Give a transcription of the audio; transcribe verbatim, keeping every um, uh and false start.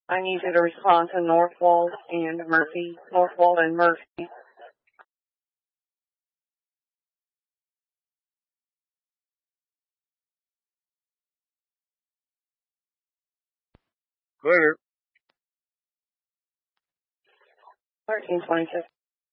I need you to respond to Northwald and Murphy. Northwald and Murphy. Later. thirteen twenty-six.